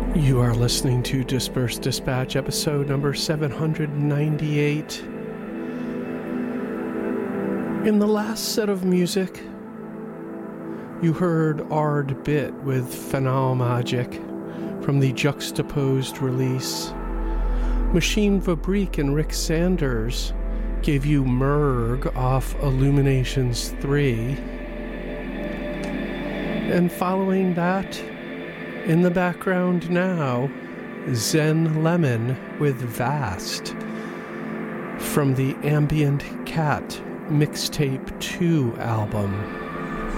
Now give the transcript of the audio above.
You are listening to Dispersed Dispatch, episode number 798. In the last set of music, you heard Ard Bit with Fanal Magic from the Juxtaposed release. Machine Fabrique and Rick Sanders gave you Merg off Illuminations 3. And following that, in the background now, Zen Lemon with Vast from the Ambient Cat Mixtape 2 album.